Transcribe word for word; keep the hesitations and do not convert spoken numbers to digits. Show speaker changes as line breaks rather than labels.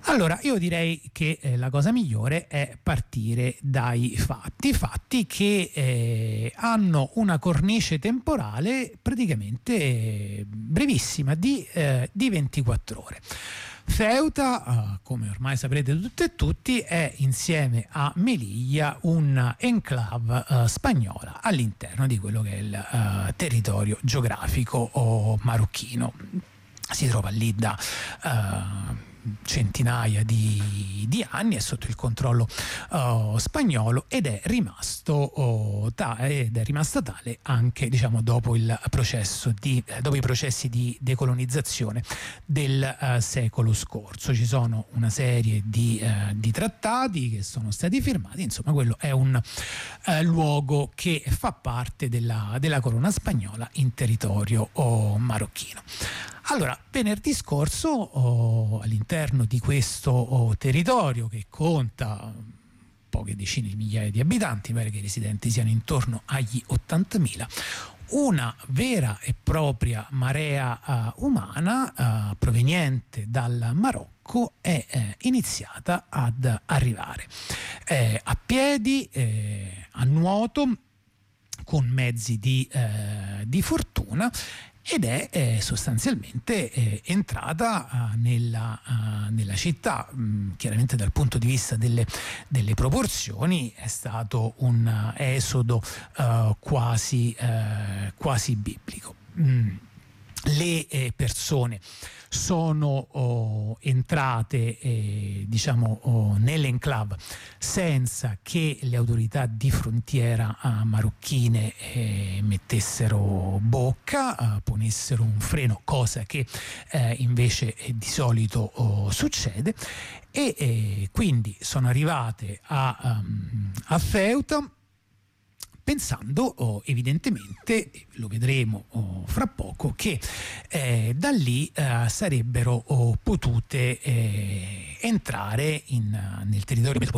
Allora, io direi che eh, la cosa migliore è partire dai fatti, fatti che eh, hanno una cornice temporale praticamente eh, brevissima di, eh, di ventiquattro ore. Ceuta, uh, come ormai saprete tutte e tutti, è insieme a Melilla un enclave uh, spagnola all'interno di quello che è il uh, territorio geografico oh, marocchino. Si trova lì da uh, centinaia di, di anni, è sotto il controllo uh, spagnolo ed è rimasto uh, ta- ed è rimasta tale anche, diciamo, dopo il processo di eh, dopo i processi di decolonizzazione del uh, secolo scorso. Ci sono una serie di, uh, di trattati che sono stati firmati, insomma quello è un uh, luogo che fa parte della, della corona spagnola in territorio uh, marocchino. Allora, venerdì scorso oh, all'interno di questo oh, territorio che conta poche decine di migliaia di abitanti, pare che i residenti siano intorno agli ottantamila, una vera e propria marea uh, umana uh, proveniente dal Marocco è eh, iniziata ad arrivare eh, a piedi, eh, a nuoto, con mezzi di, eh, di fortuna, ed è eh, sostanzialmente eh, entrata uh, nella, uh, nella città. Mm, chiaramente dal punto di vista delle, delle proporzioni è stato un uh, esodo uh, quasi, uh, quasi biblico. Mm. Le eh, persone sono oh, entrate eh, diciamo oh, nell'enclave senza che le autorità di frontiera eh, marocchine eh, mettessero bocca, eh, ponessero un freno, cosa che eh, invece eh, di solito oh, succede, e eh, quindi sono arrivate a, um, a Ceuta, pensando oh, evidentemente, lo vedremo oh, fra poco, che eh, da lì eh, sarebbero oh, potute eh, entrare in, nel territorio